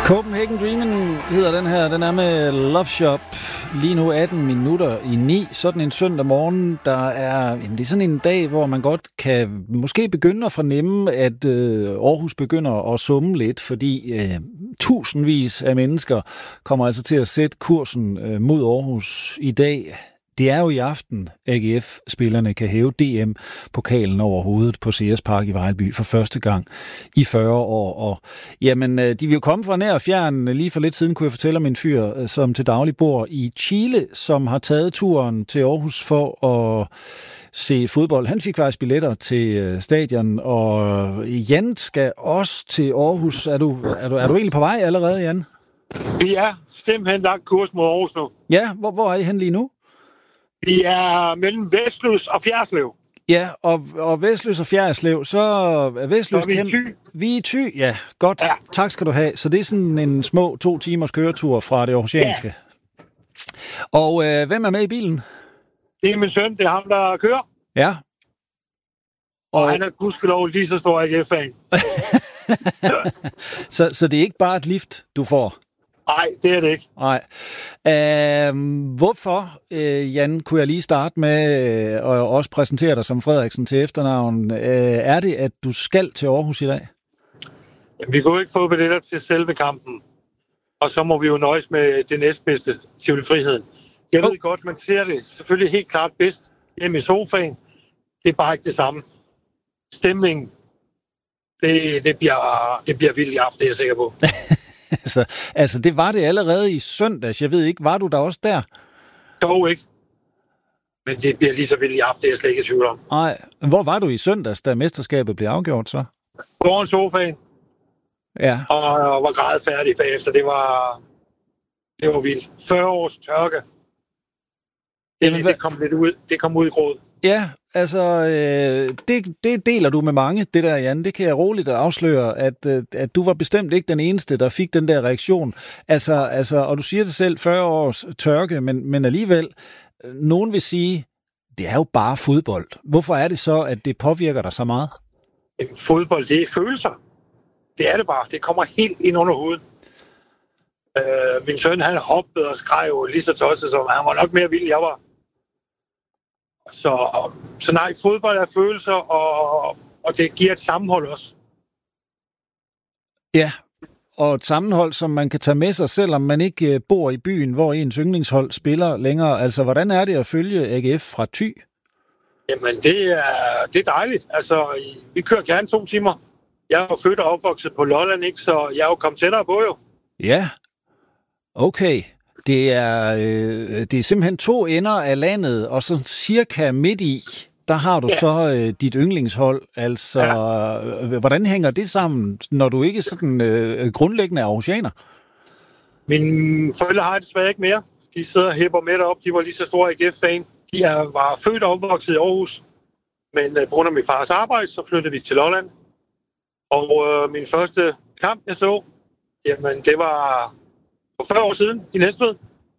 Copenhagen Dreamin' hedder den her. Den er med Love Shop. Lige nu 18 minutter i 9. Sådan en søndag morgen, det er sådan en dag, hvor man godt kan måske begynde at fornemme, at Aarhus begynder at summe lidt, fordi tusindvis af mennesker kommer altså til at sætte kursen mod Aarhus i dag. Det er jo i aften, AGF-spillerne kan hæve DM-pokalen over hovedet på CS Park i Vejlby for første gang i 40 år. Og jamen, de vil jo komme fra nær og fjern. Lige for lidt siden kunne jeg fortælle om en fyr, som til daglig bor i Chile, som har taget turen til Aarhus for at se fodbold. Han fik faktisk billetter til stadion, og Jan skal også til Aarhus. Er du egentlig på vej allerede, Jan? Vi er simpelthen lagt kurs mod Aarhus nu. Ja, hvor er I hen lige nu? Vi er mellem Vestløs og Fjerdslev. Ja, og Vestløs og Fjerdslev, så er Vestløs... vi er i Thy. Vi er i Thy, ja. Godt, ja. Tak skal du have. Så det er sådan en små 2 timers køretur fra det aarhusianske. Ja. Og hvem er med i bilen? Det er min søn, det er ham, der kører. Ja. Og han er gudskelov lige så stor AGF-fan. så det er ikke bare et lift, du får? Nej, det er det ikke. Nej. Hvorfor, Jan, kunne jeg lige starte med at også præsentere dig som Frederiksen til efternavn. Er det, at du skal til Aarhus i dag? Jamen, vi kunne ikke få billetter til selve kampen. Og så må vi jo nøjes med det næstbedste, Tivoli Friheden. Jeg ved godt, man ser det selvfølgelig helt klart bedst hjemme i sofaen. Det er bare ikke det samme. Stemningen, det bliver vildt i aften, det er jeg sikker på. altså, det var det allerede i søndags. Jeg ved ikke, var du der også der? Dog ikke. Men det bliver lige så vildt i aften, det er jeg slet ikke i tvivl om. Nej. Hvor var du i søndags, da mesterskabet blev afgjort så? Foran sofaen. Ja. Og var grædfærdig bagefter. Det var vildt. 40 års tørke. Det kom lidt ud. Det kom ud i gråd. Ja, altså, det deler du med mange, det der, Jan. Det kan jeg roligt afsløre, at du var bestemt ikke den eneste, der fik den der reaktion. Altså, og du siger det selv, 40 års tørke, men alligevel, nogen vil sige, det er jo bare fodbold. Hvorfor er det så, at det påvirker dig så meget? Fodbold, det er følelser. Det er det bare. Det kommer helt ind under hovedet. Min søn, han hoppede og skreg jo lige så tosset, som han var nok mere vild, jeg var. Så nej, fodbold er følelser, og det giver et sammenhold også. Ja, og et sammenhold, som man kan tage med sig, selvom man ikke bor i byen, hvor ens yndlingshold spiller længere. Altså, hvordan er det at følge AGF fra Thy? Jamen, det er dejligt. Altså, vi kører gerne 2 timer. Jeg er jo født og opvokset på Lolland, ikke? Så jeg er jo kommet tættere på, jo. Ja, okay. Det er simpelthen 2 ender af Landet, og så cirka midt i, der har du så dit yndlingshold. Altså, hvordan hænger det sammen, når du ikke sådan grundlæggende er aarhusianer? Mine forældre har det desværre ikke mere. De sidder og hæpper med derop. De var lige så store AGF-fan. De var født og opvokset i Aarhus. Men på grund af min fars arbejde, så flyttede vi til Lolland. Og min første kamp, jeg så, jamen det var for 40 år siden i Næstved.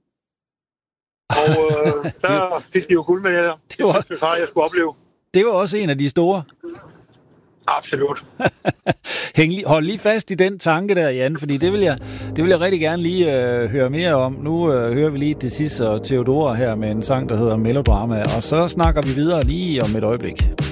Og der fik de jo guldmedaljer. Det var jeg skulle opleve. Det var også en af de store. Absolut. Hold lige fast i den tanke der, Jan, fordi det vil jeg rigtig gerne lige høre mere om. Nu hører vi lige det sidste og Theodora her med en sang, der hedder Melodrama, og så snakker vi videre lige om et øjeblik.